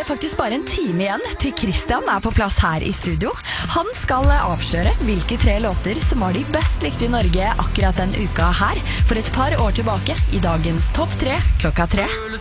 faktisk bare en time igjen til Christian på plass her i studio. Han skal avsløre hvilke 3 låter som var de best likte i Norge akkurat den uka her, for et par år tilbake i dagens Topp 3 klokka 3.